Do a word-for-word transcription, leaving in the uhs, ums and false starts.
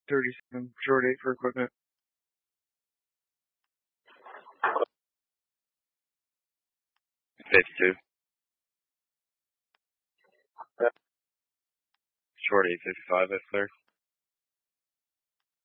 thirty-seven, short eight for equipment. fifty-two. Short eight fifty-five, that's clear.